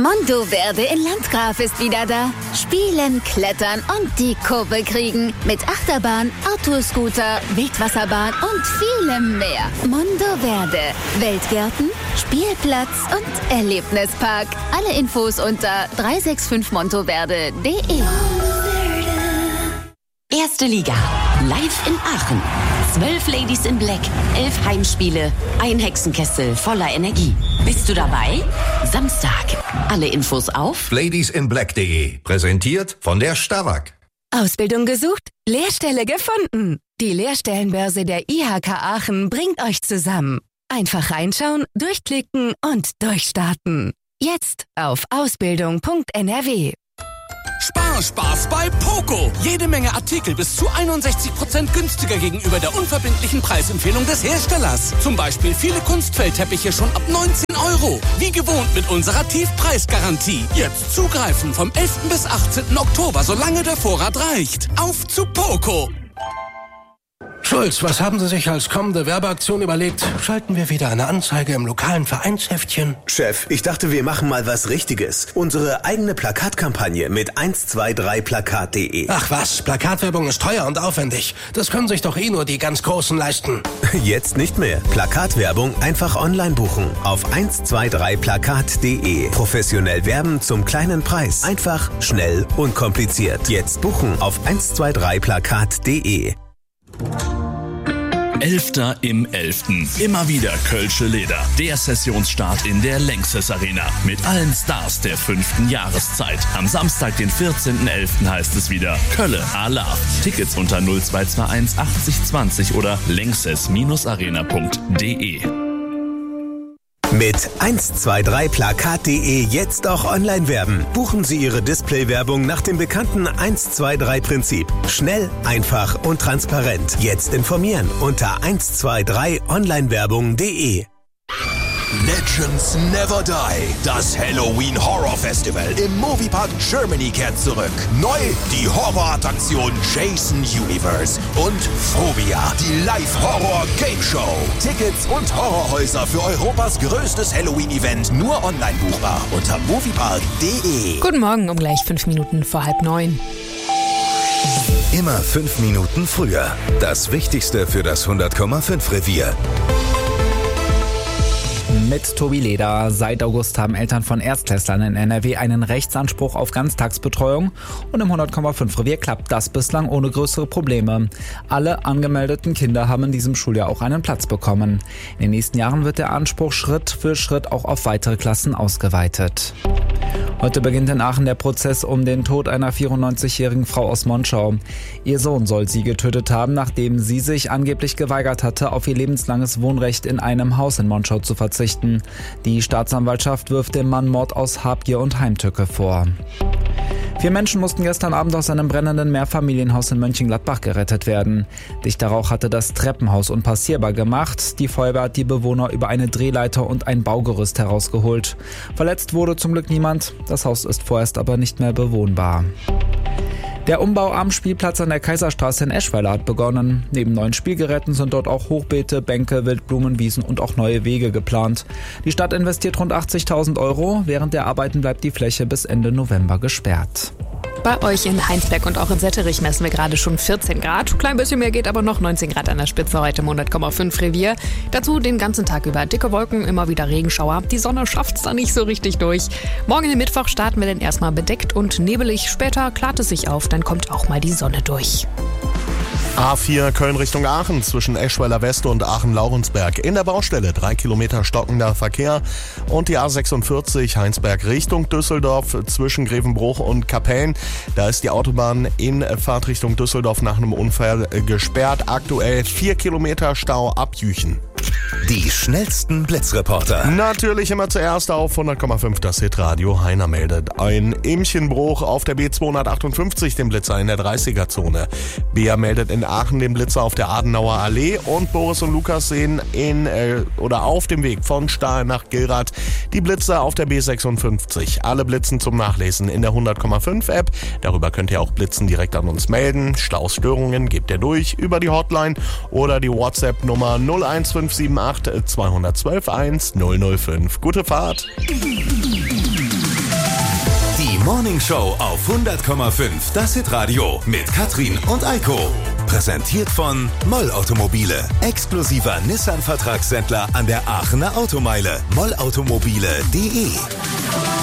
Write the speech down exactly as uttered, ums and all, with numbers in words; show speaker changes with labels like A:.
A: Mondoverde in Landgraf ist wieder da. Spielen, klettern und die Kurve kriegen. Mit Achterbahn, Autoscooter, Wildwasserbahn und vielem mehr. Mondoverde. Weltgärten, Spielplatz und Erlebnispark. Alle Infos unter drei sechs fünf montoverde punkt de.
B: Erste Liga. Live in Aachen. Zwölf Ladies in Black, elf Heimspiele, ein Hexenkessel voller Energie. Bist du dabei? Samstag. Alle Infos auf
C: ladies in black punkt de. Präsentiert von der Starrag.
D: Ausbildung gesucht? Lehrstelle gefunden. Die Lehrstellenbörse der I H K Aachen bringt euch zusammen. Einfach reinschauen, durchklicken und durchstarten. Jetzt auf ausbildung punkt n r w.
E: Sparspaß bei Poco. Jede Menge Artikel bis zu einundsechzig Prozent günstiger gegenüber der unverbindlichen Preisempfehlung des Herstellers. Zum Beispiel viele Kunstfellteppiche schon ab neunzehn Euro. Wie gewohnt mit unserer Tiefpreisgarantie. Jetzt zugreifen vom elften bis achtzehnten Oktober, solange der Vorrat reicht. Auf zu Poco.
F: Schulz, was haben Sie sich als kommende Werbeaktion überlegt? Schalten wir wieder eine Anzeige im lokalen Vereinsheftchen?
G: Chef, ich dachte, wir machen mal was Richtiges. Unsere eigene Plakatkampagne mit eins zwei drei plakat punkt de.
F: Ach was, Plakatwerbung ist teuer und aufwendig. Das können sich doch eh nur die ganz Großen leisten.
G: Jetzt nicht mehr. Plakatwerbung einfach online buchen. Auf eins zwei drei plakat punkt de. Professionell werben zum kleinen Preis. Einfach, schnell, unkompliziert. Jetzt buchen auf eins zwei drei plakat punkt de.
H: Elfter im Elften. Immer wieder Kölsche Leder. Der Sessionsstart in der Lanxess Arena. Mit allen Stars der fünften Jahreszeit. Am Samstag, den vierzehnten elften heißt es wieder Kölle Alaf. Tickets unter null zwei zwei eins achtzig zwanzig oder lanxess arena punkt de.
G: Mit eins zwei drei plakat punkt de jetzt auch online werben. Buchen Sie Ihre Displaywerbung nach dem bekannten eins zwei drei Prinzip. Schnell, einfach und transparent. Jetzt informieren unter eins zwei drei online werbung punkt de.
I: Legends Never Die. Das Halloween Horror Festival im Moviepark Germany kehrt zurück. Neu die Horrorattraktion Jason Universe und Phobia, die Live-Horror-Game Show. Tickets und Horrorhäuser für Europas größtes Halloween-Event nur online buchbar unter moviepark punkt de.
J: Guten Morgen, um gleich fünf Minuten vor halb neun.
C: Immer fünf Minuten früher. Das Wichtigste für das hundert Komma fünf Revier.
K: Mit Tobi Leder. Seit August haben Eltern von Erstklässlern in N R W einen Rechtsanspruch auf Ganztagsbetreuung und im hundert Komma fünf Revier klappt das bislang ohne größere Probleme. Alle angemeldeten Kinder haben in diesem Schuljahr auch einen Platz bekommen. In den nächsten Jahren wird der Anspruch Schritt für Schritt auch auf weitere Klassen ausgeweitet. Heute beginnt in Aachen der Prozess um den Tod einer vierundneunzigjährigen Frau aus Monschau. Ihr Sohn soll sie getötet haben, nachdem sie sich angeblich geweigert hatte, auf ihr lebenslanges Wohnrecht in einem Haus in Monschau zu verzichten. Die Staatsanwaltschaft wirft dem Mann Mord aus Habgier und Heimtücke vor. Vier Menschen mussten gestern Abend aus einem brennenden Mehrfamilienhaus in Mönchengladbach gerettet werden. Dichter Rauch hatte das Treppenhaus unpassierbar gemacht. Die Feuerwehr hat die Bewohner über eine Drehleiter und ein Baugerüst herausgeholt. Verletzt wurde zum Glück niemand. Das Haus ist vorerst aber nicht mehr bewohnbar. Der Umbau am Spielplatz an der Kaiserstraße in Eschweiler hat begonnen. Neben neuen Spielgeräten sind dort auch Hochbeete, Bänke, Wildblumenwiesen und auch neue Wege geplant. Die Stadt investiert rund achtzigtausend Euro. Während der Arbeiten bleibt die Fläche bis Ende November gesperrt.
J: Bei euch in Heinsberg und auch in Setterich messen wir gerade schon vierzehn Grad. Klein bisschen mehr geht aber noch, neunzehn Grad an der Spitze heute im hundert Komma fünf Revier. Dazu den ganzen Tag über dicke Wolken, immer wieder Regenschauer. Die Sonne schafft's da nicht so richtig durch. Morgen den Mittwoch starten wir dann erstmal bedeckt und nebelig. Später klart es sich auf, dann kommt auch mal die Sonne durch.
L: A vier Köln Richtung Aachen zwischen Eschweiler West und Aachen-Laurensberg. In der Baustelle drei Kilometer stockender Verkehr. Und die A sechsundvierzig Heinsberg Richtung Düsseldorf zwischen Grevenbruch und Kapellen. Da ist die Autobahn in Fahrtrichtung Düsseldorf nach einem Unfall gesperrt. Aktuell vier Kilometer Stau ab Jüchen.
C: Die schnellsten Blitzreporter.
L: Natürlich immer zuerst auf hundert Komma fünf das Hitradio. Heiner meldet ein Imchenbruch auf der B zweihundertachtundfünfzig, den Blitzer in der dreißiger-Zone. Bea meldet in Aachen den Blitzer auf der Adenauer Allee und Boris und Lukas sehen in äh, oder auf dem Weg von Stahl nach Gilrath die Blitzer auf der B sechsundfünfzig. Alle Blitzen zum Nachlesen in der hundert Komma fünf App. Darüber könnt ihr auch Blitzen direkt an uns melden. Staus, Störungen gebt ihr durch über die Hotline oder die WhatsApp-Nummer null eins fünf sieben acht zwei eins zwei eins null null fünf. Gute Fahrt!
C: Morning Show auf hundert Komma fünf, das Hitradio mit Katrin und Eiko. Präsentiert von Moll Automobile, exklusiver Nissan-Vertragshändler an der Aachener Automeile. moll automobile punkt de